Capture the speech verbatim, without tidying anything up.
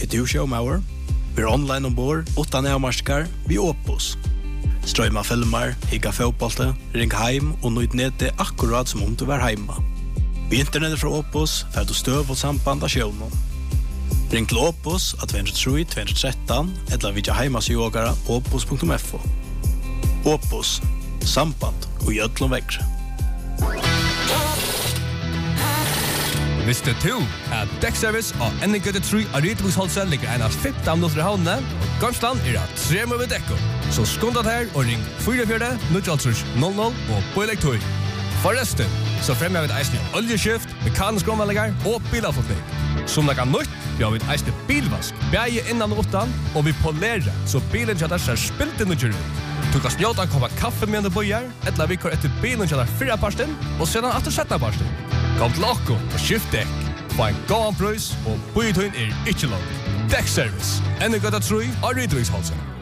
du showmauer? Vi er online ombord, utan avmarskar, vi Opus. Strøyma filmer, higga fotbollte, ring heim og nøyd nede akkurat som om du var heima. Vi internettet fra Opus får du støv og samband av sjøvnen. Ring til Opus av två tre två ett tre eller vidja heimasjogara opus punktum f o. Opus, samband og gjødlom vekre. Visste du at Dekkservice og N G T tre av Rydviksholset ligger en av femten minutter i havnene, og Garmsland er at tre med dekko. Så skundat her og ring fire fire null null null og på elektor. Forresten, så fremmer vi et eisende oljeskift, mekanisk omvallinger og bilavfotning. Som det kan nytt, vi har vi et eisende bilvask, beie innan og utan, og vi polerer, så bilen kjadar ser spilt inn og kjører ut. Du kan snjåta koppa kaffe med under bøyer, eller vi kör etter bilen kjadar fyrra parsten, og sedan etter sjetta parsten. Kom til okko og skift dekk. Få en gåan prøys, og bøyetøyen er ikke lov. Dekkservice, N G T tre av Rydviksholset.